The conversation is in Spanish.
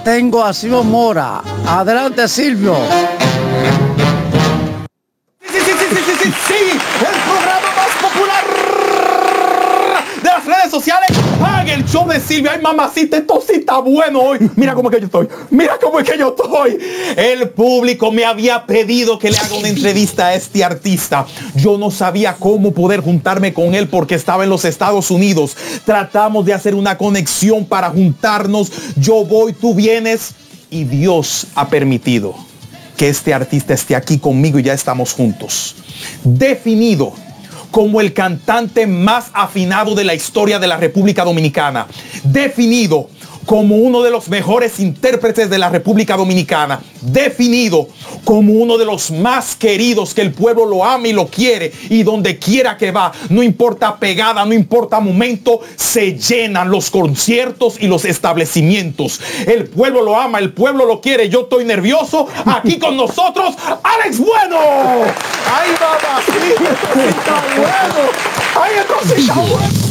tengo a Silvio Mora. Adelante, Silvio. Sí, el programa más popular de las redes sociales. El show de Silvio. Ay, mamacita, esto sí está bueno hoy. Mira cómo es que yo estoy. Mira cómo es que yo estoy. El público me había pedido que le haga una entrevista a este artista. Yo no sabía cómo poder juntarme con él porque estaba en los Estados Unidos. Tratamos de hacer una conexión para juntarnos. Yo voy, tú vienes y Dios ha permitido que este artista esté aquí conmigo y ya estamos juntos. Definido como el cantante más afinado de la historia de la República Dominicana. Definido como uno de los mejores intérpretes de la República Dominicana. Definido como uno de los más queridos, que el pueblo lo ama y lo quiere. Y donde quiera que va, no importa pegada, no importa momento, se llenan los conciertos y los establecimientos. El pueblo lo ama, el pueblo lo quiere. Yo estoy nervioso. Aquí con nosotros, Alex Bueno. ¡Ay, mamá! ¡Sí, esto sí está bueno! ¡Ay, esto sí está bueno!